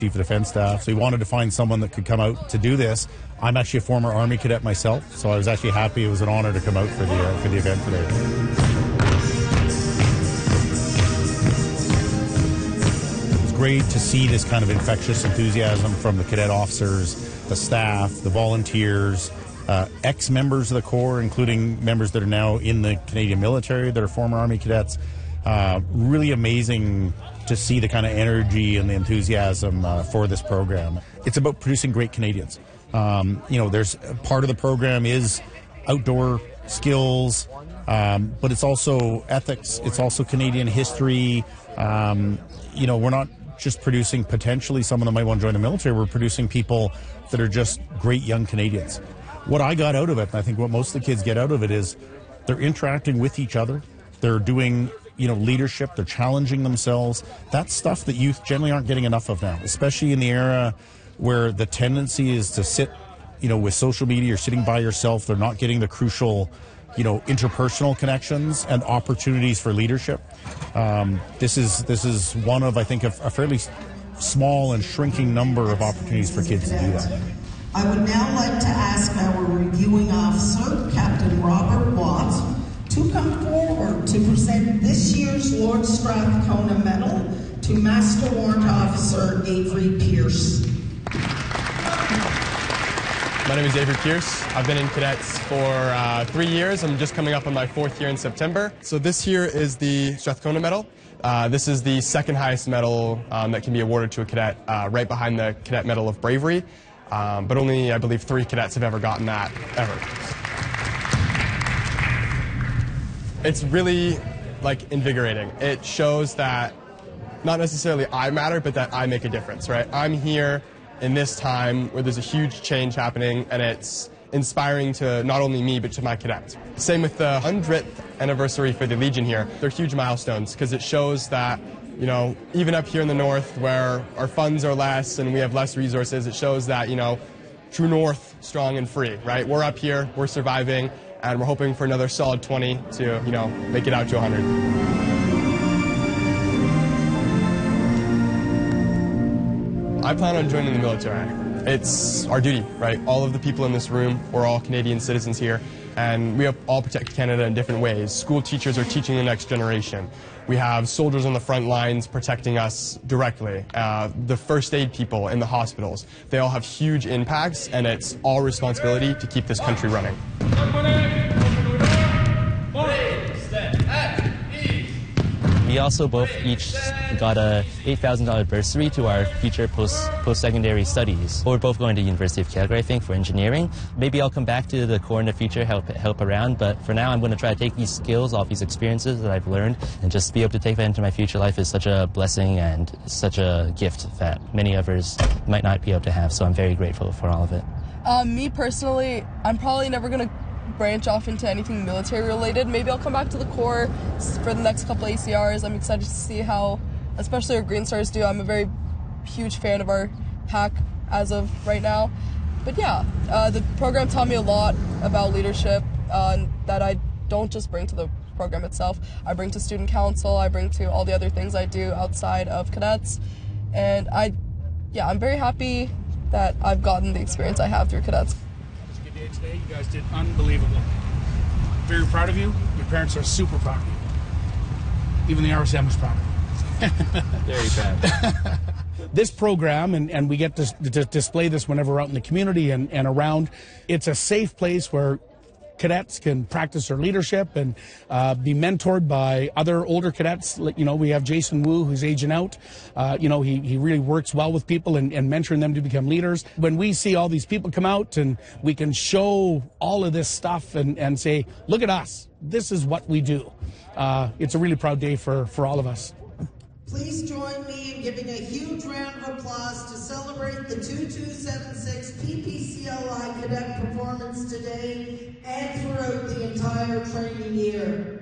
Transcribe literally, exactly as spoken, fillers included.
Chief of Defense Staff, so he wanted to find someone that could come out to do this. I'm actually a former Army cadet myself, so I was actually happy. It was an honor to come out for the uh, for the event today. It's great to see this kind of infectious enthusiasm from the cadet officers, the staff, the volunteers, uh, ex-members of the Corps, including members that are now in the Canadian military that are former Army cadets. Uh, really amazing to see the kind of energy and the enthusiasm uh, for this program. It's about producing great Canadians. Um, you know, there's part of the program is outdoor skills, um, but it's also ethics. It's also Canadian history. Um, you know, we're not just producing potentially someone that might want to join the military. We're producing people that are just great young Canadians. What I got out of it, and I think what most of the kids get out of it, is they're interacting with each other. They're doing you know, leadership, they're challenging themselves. That's stuff that youth generally aren't getting enough of now, especially in the era where the tendency is to sit, you know, with social media or sitting by yourself. They're not getting the crucial, you know, interpersonal connections and opportunities for leadership. Um, this is this is one of, I think, a, a fairly small and shrinking number of opportunities for kids to do that. I would now like to ask our reviewing officer, Captain Robert Watts, to come forward to present this year's Lord Strathcona Medal to Master Warrant Officer Avery Pierce. My name is Avery Pierce. I've been in cadets for uh, three years. I'm just coming up on my fourth year in September. So this here is the Strathcona Medal. Uh, this is the second highest medal um, that can be awarded to a cadet, uh, right behind the Cadet Medal of Bravery. Um, but only, I believe, three cadets have ever gotten that, ever. It's really, like, invigorating. It shows that not necessarily I matter, but that I make a difference, right? I'm here in this time where there's a huge change happening, and it's inspiring to not only me, but to my cadets. Same with the hundredth anniversary for the Legion here. They're huge milestones because it shows that, you know, even up here in the north where our funds are less and we have less resources, it shows that, you know, True North, strong and free, right? We're up here, we're surviving, and we're hoping for another solid twenty to, you know, make it out to one hundred. I plan on joining the military. It's our duty, right? All of the people in this room, we're all Canadian citizens here, and we have all protect Canada in different ways. School teachers are teaching the next generation. We have soldiers on the front lines protecting us directly. Uh, the first aid people in the hospitals, they all have huge impacts, and it's all responsibility to keep this country running. We also both each got a eight thousand dollar bursary to our future post, post-secondary studies. We're both going to University of Calgary, I think, for engineering. Maybe I'll come back to the Corps in the future, help help around, but for now I'm going to try to take these skills, all these experiences that I've learned, and just be able to take that into my future life is such a blessing and such a gift that many others might not be able to have, so I'm very grateful for all of it. Um, me personally, I'm probably never going to branch off into anything military related. Maybe I'll come back to the Corps for the next couple A C Rs. I'm excited to see how, especially our Green Stars do. I'm a very huge fan of our pack as of right now. But yeah, uh, the program taught me a lot about leadership uh, that I don't just bring to the program itself. I bring to student council, I bring to all the other things I do outside of cadets. And I, yeah, I'm very happy that I've gotten the experience I have through cadets. Today, you guys did unbelievable. Very proud of you. Your parents are super proud of you. Even the R S M is proud of you. Very proud. This program, and, and we get to, to display this whenever we're out in the community and, and around, it's a safe place where cadets can practice their leadership and uh, be mentored by other older cadets. You know, we have Jason Wu, who's aging out. Uh, you know, he, he really works well with people and, and mentoring them to become leaders. When we see all these people come out and we can show all of this stuff and, and say, look at us, this is what we do. Uh, it's a really proud day for, for all of us. Please join me in giving a huge round of applause to celebrate the two two seven six P P C L I cadet performance today and throughout the entire training year.